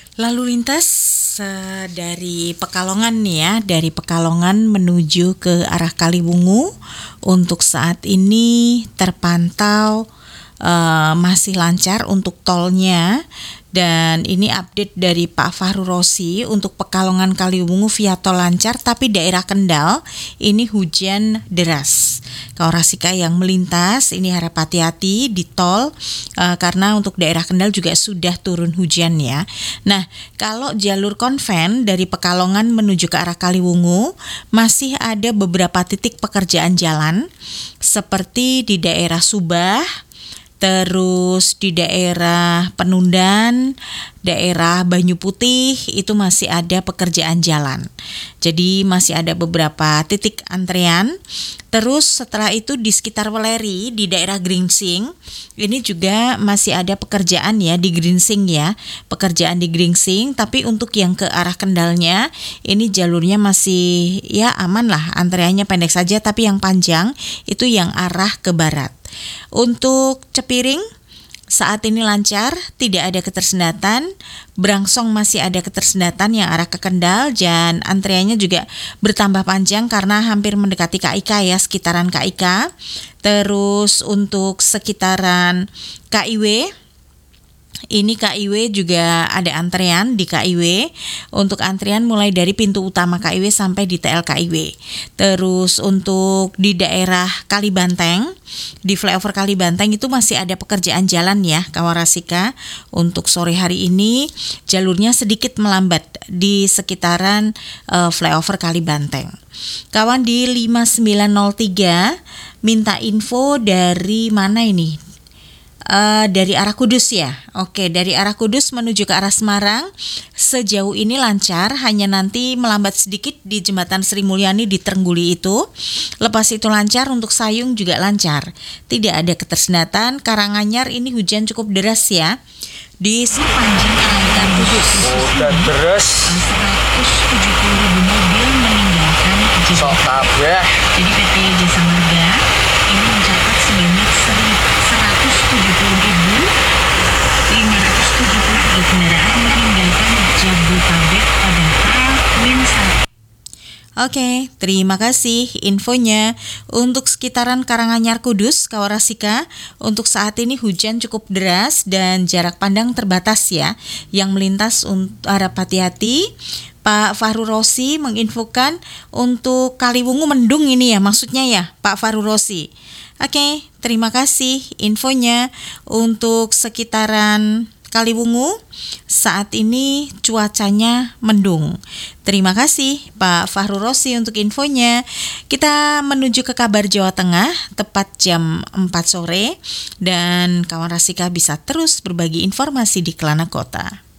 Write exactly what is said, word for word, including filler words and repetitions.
Lalu lintas uh, dari Pekalongan nih ya, dari Pekalongan menuju ke arah Kaliwungu untuk saat ini terpantau uh, masih lancar untuk tolnya. Dan ini update dari Pak Fahru Rosi untuk Pekalongan Kaliwungu via tol lancar, tapi daerah Kendal ini hujan deras. Kawarasika yang melintas ini harap hati-hati di tol uh, karena untuk daerah Kendal juga sudah turun hujan ya. Nah, kalau jalur konven dari Pekalongan menuju ke arah Kaliwungu masih ada beberapa titik pekerjaan jalan seperti di daerah Subah, terus di daerah Penundan, daerah Banyu Putih itu masih ada pekerjaan jalan. Jadi masih ada beberapa titik antrean. Terus setelah itu di sekitar Weleri di daerah Gringsing ini juga masih ada pekerjaan ya di Gringsing ya. Pekerjaan di Gringsing, tapi untuk yang ke arah Kendalnya ini jalurnya masih ya aman lah, antreannya pendek saja, tapi yang panjang itu yang arah ke barat. Untuk Cepiring saat ini lancar, tidak ada ketersendatan. Brangsong masih ada ketersendatan yang arah ke Kendal dan antreannya juga bertambah panjang karena hampir mendekati K I K ya, sekitaran K I K. Terus untuk sekitaran K I W ini K I W juga ada antrean di K I W. Untuk antrean mulai dari pintu utama K I W sampai di T L K I W. Terus untuk di daerah Kalibanteng, di flyover Kalibanteng itu masih ada pekerjaan jalan ya Kawarasika. Untuk sore hari ini jalurnya sedikit melambat di sekitaran uh, flyover Kalibanteng. Kawan di lima sembilan nol tiga minta info dari mana ini? Uh, dari arah Kudus ya. Oke, dari arah Kudus menuju ke arah Semarang sejauh ini lancar, hanya nanti melambat sedikit di jembatan Sri Mulyani di Trengguli itu. Lepas itu lancar, untuk Sayung juga lancar, tidak ada ketersendatan. Karanganyar ini hujan cukup deras ya di sepanjang aliran Kudus. Udah deras. seratus tujuh puluh ribu mobil meninggalkan Sok kabeh. Jadi P T Jasa Marga ini mencatat sebanyak seratus tujuh puluh ribu lima ratus tujuh puluh tiga kendaraan meninggalkan Jabodetabek pada H minus satu. Oke, terima kasih infonya. Untuk sekitaran Karanganyar Kudus, Kawarasika, untuk saat ini hujan cukup deras dan jarak pandang terbatas ya. Yang melintas harap hati-hati. Pak Fahru Rosi menginfokan untuk Kaliwungu mendung ini ya, maksudnya ya Pak Fahru Rosi. Oke, terima kasih infonya. Untuk sekitaran Kaliwungu saat ini cuacanya mendung. Terima kasih Pak Fahru Rosi untuk infonya. Kita menuju ke kabar Jawa Tengah tepat jam empat sore dan kawan Rasika bisa terus berbagi informasi di Kelana Kota.